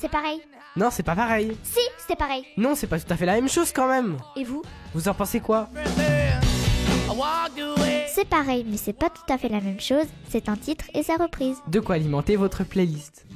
c'est pareil. Non, c'est pas pareil. Si, c'est pareil. Non, c'est pas tout à fait la même chose quand même. Et vous? Vous en pensez quoi? C'est pareil, mais c'est pas tout à fait la même chose. C'est un titre et sa reprise. De quoi alimenter votre playlist.